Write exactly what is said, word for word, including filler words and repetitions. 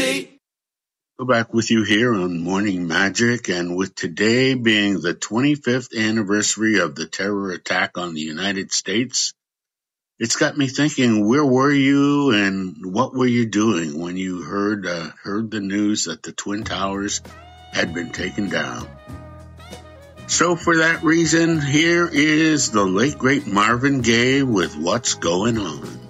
T. We're back with you here on Morning Magic, and with today being the twenty-fifth anniversary of the terror attack on the United States, it's got me thinking, where were you and what were you doing when you heard uh, heard the news that the Twin Towers had been taken down? So for that reason, here is the late great Marvin Gaye with What's Going On.